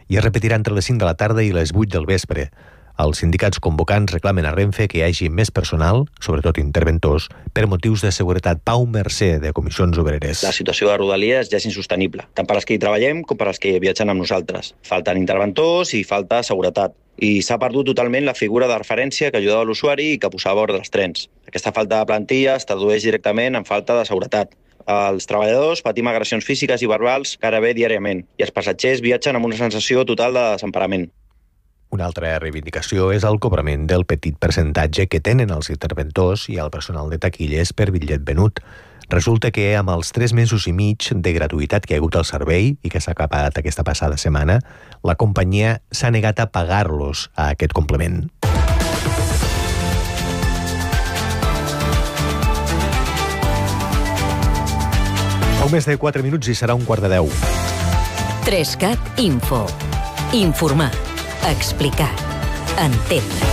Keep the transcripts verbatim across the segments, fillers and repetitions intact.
i es repetirà entre les cinc de la tarda i les vuit del vespre. Els sindicats convocants reclamen a Renfe que hi hagi més personal, sobretot interventors, per motius de seguretat. Pau Mercè, de Comissions Obreres. La situació de Rodalies ja és insostenible, tant per als que hi treballem com per als que viatgen amb nosaltres. Falten interventors i falta seguretat. I s'ha perdut totalment la figura de referència que ajudava l'usuari i que posava ordre als trens. Aquesta falta de plantilla es tradueix directament en falta de seguretat. Els treballadors patim agressions físiques i verbals gairebé diàriament i els passatgers viatgen amb una sensació total de desemparament. Una altra reivindicació és el cobrament del petit percentatge que tenen els interventors i el personal de taquilles per bitllet venut. Resulta que amb els tres mesos i mig de gratuïtat que hi ha hagut al servei i que s'ha acabat aquesta passada setmana, la companyia s'ha negat a pagar-los a aquest complement. Poc més de quatre minuts i serà un quart de deu. Trescat Info. Informar. Explicar. Entendre.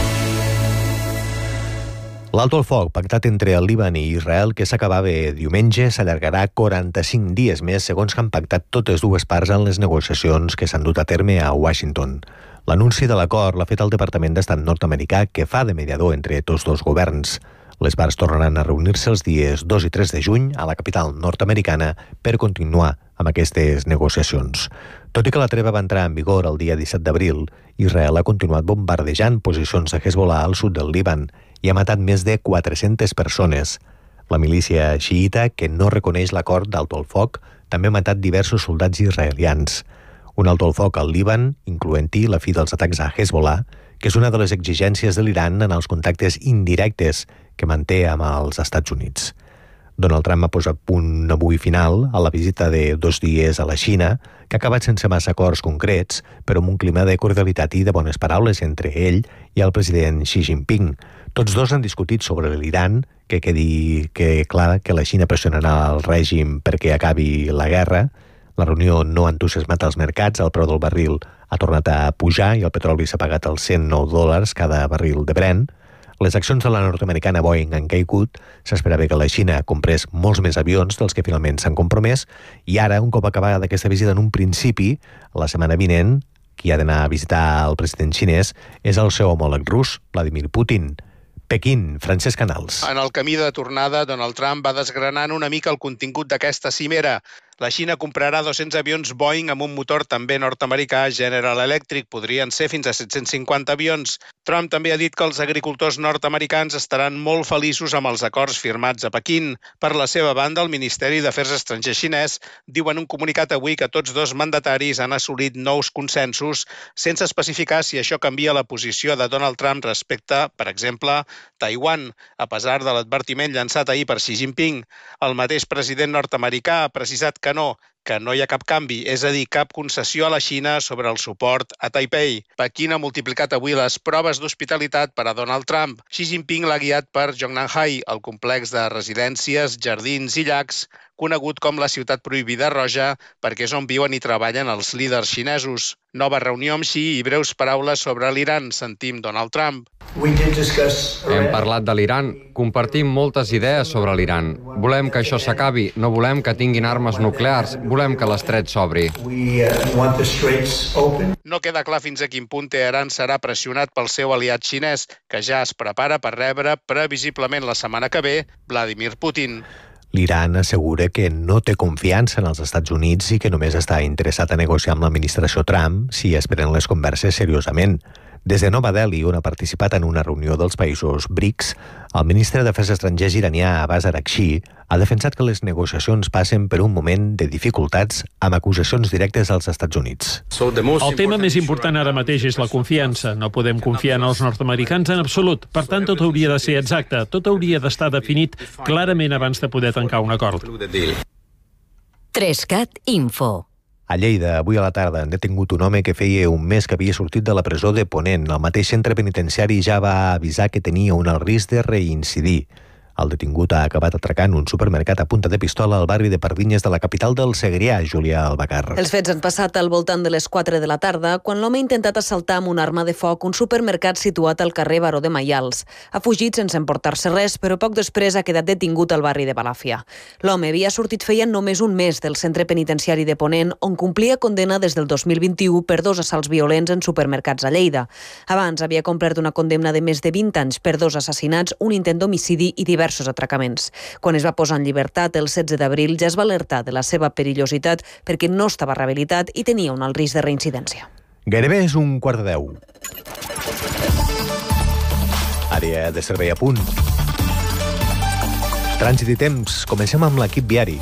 L'alto al foc pactat entre el Líban i Israel que s'acabava diumenge s'allargarà quaranta-cinc dies més, segons que han pactat totes dues parts en les negociacions que s'han dut a terme a Washington. L'anunci de l'acord l'ha fet el Departament d'Estat nord-americà, que fa de mediador entre tots dos governs. Les parts tornaran a reunir-se els dies dos i tres de juny a la capital nord-americana per continuar amb aquestes negociacions. Tot i que la treva va entrar en vigor el dia disset d'abril, Israel ha continuat bombardejant posicions de Hezbollah al sud del Líban i ha matat més de quatre-centes persones. La milícia xiïta, que no reconeix l'acord d'alto al foc, també ha matat diversos soldats israelians. Un alto al foc al Líban, incloent-hi la fi dels atacs a Hezbollah, que és una de les exigències de l'Iran en els contactes indirectes que manté amb els Estats Units. Donald Trump ha posat punt avui final a la visita de dos dies a la Xina, que ha acabat sense massa acords concrets, però amb un clima de cordialitat i de bones paraules entre ell i el president Xi Jinping. Tots dos han discutit sobre l'Iran, que quedi que clar que la Xina pressionarà el règim perquè acabi la guerra. La reunió no ha entusiasmat els mercats, el preu del barril ha tornat a pujar i el petroli s'ha pagat als cent nou dòlars cada barril de Brent. Les accions de la nord-americana Boeing han caigut, s'esperava que la Xina comprés molts més avions dels que finalment s'han compromès, i ara, un cop acabada aquesta visita en un principi, la setmana vinent, qui ha d'anar a visitar el president xinès és el seu homòleg rus, Vladimir Putin. Pequín, Francesc Canals. En el camí de tornada, Donald Trump va desgranant una mica el contingut d'aquesta cimera. La Xina comprarà dos-cents avions Boeing amb un motor també nord-americà General Electric. Podrien ser fins a set-cents cinquanta avions. Trump també ha dit que els agricultors nord-americans estaran molt feliços amb els acords firmats a Pequín. Per la seva banda, el Ministeri d'Afers Estrangers xinès diu en un comunicat avui que tots dos mandataris han assolit nous consensos, sense especificar si això canvia la posició de Donald Trump respecte, per exemple, Taiwan, a pesar de l'advertiment llançat ahir per Xi Jinping. El mateix president nord-americà ha precisat que no, que no hi ha cap canvi, és a dir, cap concessió a la Xina sobre el suport a Taipei. Pequín ha multiplicat avui les proves d'hospitalitat per a Donald Trump. Xi Jinping l'ha guiat per Zhongnanhai, el complex de residències, jardins i llacs, conegut com la ciutat prohibida roja, perquè és on viuen i treballen els líders xinesos. Nova reunió amb Xi i breus paraules sobre l'Iran. Sentim Donald Trump. Hem parlat de l'Iran, compartim moltes idees sobre l'Iran. Volem que això s'acabi, no volem que tinguin armes nuclears, volem que l'estret s'obri. No queda clar fins a quin punt Teheran serà pressionat pel seu aliat xinès, que ja es prepara per rebre, previsiblement la setmana que ve, Vladimir Putin. L'Iran assegura que no té confiança en els Estats Units i que només està interessat a negociar amb l'administració Trump si es prenen les converses seriosament. Des de Nova Delhi, on ha participat en una reunió dels països BRICS, el ministre d'Afers Estrangers iranià Abbas Araghchi ha defensat que les negociacions passen per un moment de dificultats amb acusacions directes als Estats Units. El tema més important ara mateix és la confiança. No podem confiar en els nord-americans en absolut. Per tant, tot hauria de ser exacte. Tot hauria d'estar definit clarament abans de poder tancar un acord. Trescat Info. A Lleida, avui a la tarda, han detingut un home que feia un mes que havia sortit de la presó de Ponent. El mateix centre penitenciari ja va avisar que tenia un alt risc de reincidir. El detingut ha acabat atracant un supermercat a punta de pistola al barri de Pardinyes de la capital del Segrià, Julià Albacar. Els fets han passat al voltant de les quatre de la tarda, quan l'home ha intentat assaltar amb una arma de foc un supermercat situat al carrer Baró de Maials. Ha fugit sense emportar-se res, però poc després ha quedat detingut al barri de Balàfia. L'home havia sortit feia només un mes del centre penitenciari de Ponent, on complia condemna des del dos mil vint-i-u per dos assalts violents en supermercats a Lleida. Abans havia complert una condemna de més de vint anys per dos assassinats, un intent d'homicidi i diversos atracaments. Quan es va posar en llibertat el setze d'abril ja es va alertar de la seva perillositat perquè no estava rehabilitat i tenia un alt risc de reincidència. Gairebé és un quart de deu. Àrea de servei a punt. Trànsit i temps. Comencem amb l'equip viari.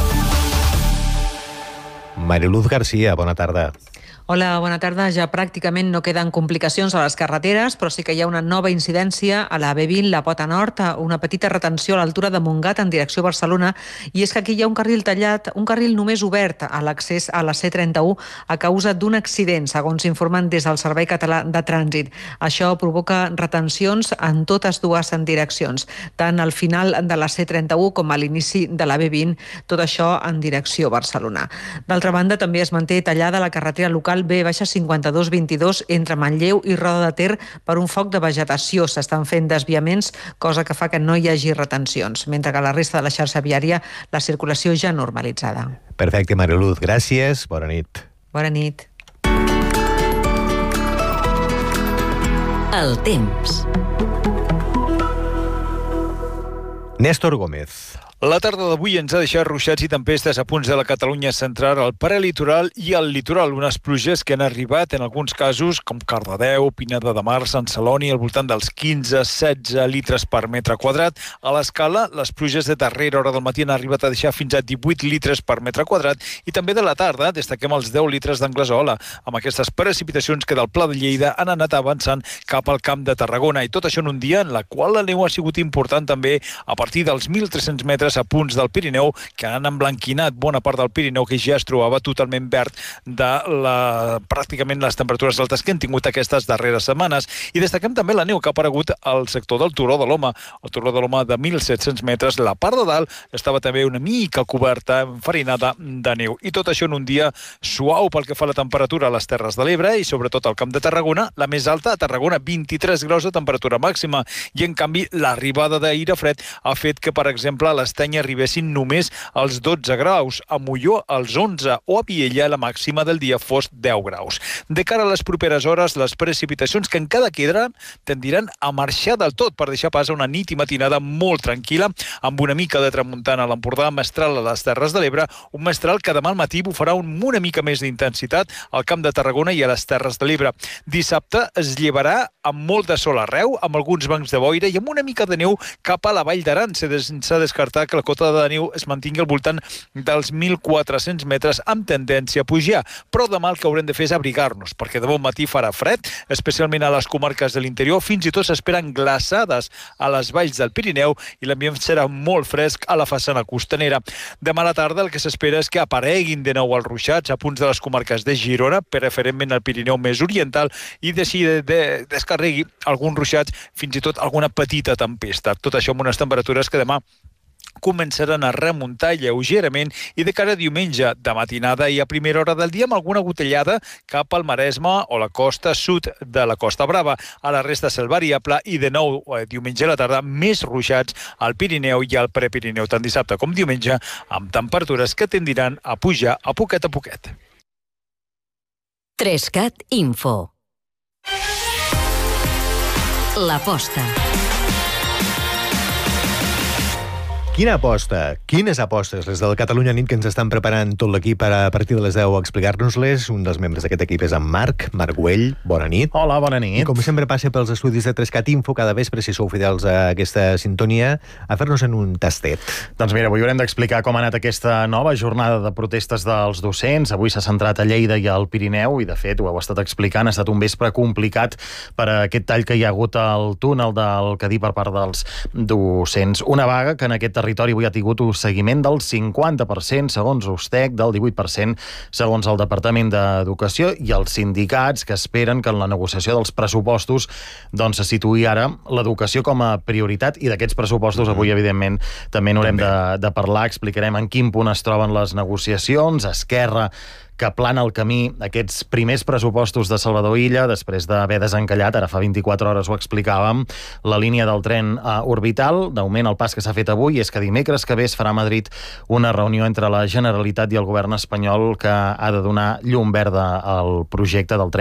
Mariluz Garcia, bona tarda. Hola, bona tarda. Ja pràcticament no queden complicacions a les carreteres, però sí que hi ha una nova incidència a la B vint, la Pota Nord, una petita retenció a l'altura de Montgat en direcció a Barcelona, i és que aquí hi ha un carril tallat, un carril només obert a l'accés a la C trenta-u a causa d'un accident, segons informen des del Servei Català de Trànsit. Això provoca retencions en totes dues direccions, tant al final de la C trenta-u com a l'inici de la B vint, tot això en direcció a Barcelona. D'altra banda, també es manté tallada la carretera local B cinquanta-dos vint-i-dos entre Manlleu i Roda de Ter per un foc de vegetació. S'estan fent desviaments, cosa que fa que no hi hagi retencions, mentre que a la resta de la xarxa viària la circulació ja normalitzada. Perfecte, Mariluz, gràcies. Bona nit. Bona nit. El temps. Néstor Gómez. La tarda d'avui ens ha deixat ruixats i tempestes a punts de la Catalunya central, al prelitoral i al litoral. Unes pluges que han arribat en alguns casos, com Cardedeu, Pineda de Mar, Sant Celoni, al voltant dels quinze a setze litres per metre quadrat. A l'escala, les pluges de darrera hora del matí han arribat a deixar fins a divuit litres per metre quadrat, i també de la tarda destaquem els deu litres d'Anglesola, amb aquestes precipitacions que del Pla de Lleida han anat avançant cap al Camp de Tarragona, i tot això en un dia en la qual la neu ha sigut important també a partir dels mil tres-cents metres a punts del Pirineu, que han emblanquinat bona part del Pirineu, que ja es trobava totalment verd de la, pràcticament les temperatures altes que han tingut aquestes darreres setmanes. I destaquem també la neu que ha aparegut al sector del Turó de l'Home. El Turó de l'Home de mil set-cents metres, la part de dalt estava també una mica coberta, enfarinada de neu. I tot això en un dia suau pel que fa a la temperatura a les Terres de l'Ebre i sobretot al Camp de Tarragona, la més alta a Tarragona, vint-i-tres graus de temperatura màxima. I en canvi l'arribada d'aire fred ha fet que, per exemple, a l'Estany arribessin només als dotze graus, a Molló als onze o a Viella la màxima del dia fos deu graus. De cara a les properes hores, les precipitacions que encara queden tendiran a marxar del tot per deixar pas a una nit i matinada molt tranquil·la, amb una mica de tramuntana a l'Empordà, mestral a les Terres de l'Ebre, un mestral que demà al matí bufarà amb una mica més d'intensitat al Camp de Tarragona i a les Terres de l'Ebre. Dissabte es llevarà amb molt de sol arreu, amb alguns bancs de boira i amb una mica de neu cap a la Vall d'Aran. S'ha descartat que la cota de neu es mantingui al voltant dels mil quatre-cents metres amb tendència a pujar. Però demà el que haurem de fer és abrigar-nos, perquè de bon matí farà fred, especialment a les comarques de l'interior. Fins i tot s'esperen glaçades a les valls del Pirineu i l'ambient serà molt fresc a la façana costanera. Demà a la tarda el que s'espera és que apareguin de nou els ruixats a punts de les comarques de Girona, preferentment al Pirineu més oriental, i deixi de, de, descarregui alguns ruixats, fins i tot alguna petita tempesta. Tot això amb unes temperatures que demà començaran a remuntar lleugerament i de cara a diumenge de matinada i a primera hora del dia amb alguna gotellada cap al Maresme o la costa sud de la Costa Brava. A la resta cel variable i de nou eh, diumenge a la tarda més ruixats al Pirineu i al Prepirineu, tant dissabte com diumenge, amb temperatures que tendiran a pujar a poquet a poquet. Trescat Info. La posta. Quina aposta? Quines apostes? Les del Catalunya Nit, que ens estan preparant tot l'equip a partir de les deu a explicar-nos-les. Un dels membres d'aquest equip és en Marc, Marc Güell. Bona nit. Hola, bona nit. I com sempre passa pels estudis de Trescat Info cada vespre, si sou fidels a aquesta sintonia, a fer-nos en un tastet. Doncs mira, avui haurem d'explicar com ha anat aquesta nova jornada de protestes dels docents. Avui s'ha centrat a Lleida i al Pirineu i, de fet, ho heu estat explicant, ha estat un vespre complicat per aquest tall que hi ha hagut al túnel del Cadí per part dels docents. Una vaga que en aquest territori avui ha tingut un seguiment del cinquanta per cent, segons Ustec, del divuit per cent, segons el Departament d'Educació, i els sindicats que esperen que en la negociació dels pressupostos doncs, se situï ara l'educació com a prioritat, i d'aquests pressupostos avui, evidentment, també n'haurem de, de parlar. Explicarem en quin punt es troben les negociacions. Esquerra, que plana el camí aquests primers pressupostos de Salvador Illa, després d'haver desencallat, ara fa vint-i-quatre hores ho explicàvem, la línia del tren uh, orbital. De moment, el pas que s'ha fet avui és que dimecres que ve es farà a Madrid una reunió entre la Generalitat i el govern espanyol que ha de donar llum verda al projecte del tren